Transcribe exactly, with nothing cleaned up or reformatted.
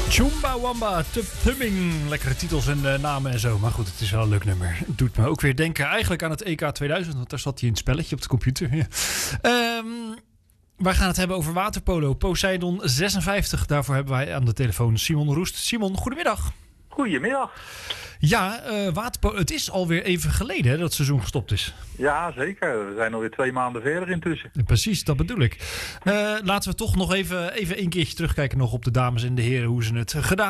Chumbawamba, Tub Thumbing. Lekkere titels en uh, namen en zo. Maar goed, het is wel een leuk nummer. Het doet me ook weer denken eigenlijk aan het E K tweeduizend. Want daar zat hij in het spelletje op de computer. Ja. Um, wij gaan het hebben over waterpolo. Poseidon zesenvijftig. Daarvoor hebben wij aan de telefoon Simon Roest. Simon, goedemiddag. Goedemiddag. Ja, uh, waterpolo. Het is alweer even geleden hè, dat het seizoen gestopt is. Ja, zeker. We zijn alweer twee maanden verder intussen. Precies, dat bedoel ik. Uh, laten we toch nog even, even een keertje terugkijken nog op de dames en de heren. Hoe ze het gedaan